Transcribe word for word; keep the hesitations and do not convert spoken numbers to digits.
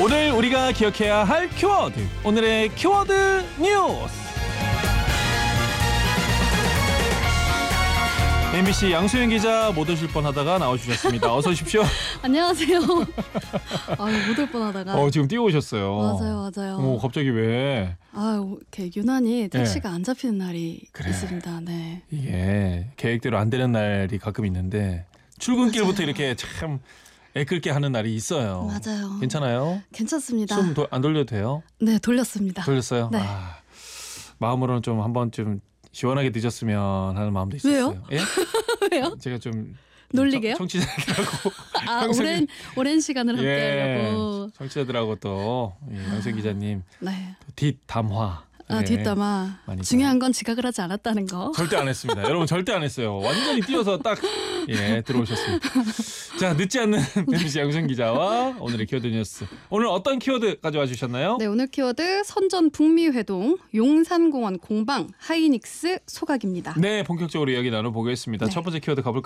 오늘 우리가 기억해야 할 키워드, 오늘의 키워드 뉴스. 엠비씨 양수영 기자 못 오실 뻔하다가 나와주셨습니다. 어서 오십시오. 안녕하세요. 아유, 못 올 뻔하다가. 어, 지금 뛰어오셨어요. 맞아요, 맞아요. 어, 갑자기 왜? 아, 이렇게 유난히 택시가 네. 안 잡히는 날이 그래. 있습니다. 네. 이게 계획대로 안 되는 날이 가끔 있는데 출근길부터 맞아요. 이렇게 참 애끓게 하는 날이 있어요. 맞아요. 괜찮아요? 괜찮습니다. 숨 안 돌려도 돼요? 네, 돌렸습니다. 돌렸어요? 네. 아, 마음으로는 좀 한번 좀 시원하게 늦었으면 하는 마음도 있었어요. 왜요? 예? 왜요? 제가 좀 놀리게요? 청, 청취자들하고 아, 양승- 오랜 오랜 시간을 함께 예, 하려고. 청취자들하고 또 예, 양승 기자님 네. 뒷담화. 아, 예, 뒷담화. 많이 중요한 건 지각을 하지 않았다는 거. 절대 안 했습니다. 여러분 절대 안 했어요. 완전히 뛰어서 딱 예, 들어오셨습니다. 자, 늦지 않는 엠비씨 양승 기자와 오늘의 키워드 뉴스. 오늘 어떤 키워드 가져와 주셨나요? 네, 오늘 키워드 선전 북미 회동, 용산공원 공방, 하이닉스 소각입니다. 네, 본격적으로 이야기 나눠보겠습니다. 네. 첫 번째 키워드 가볼까요?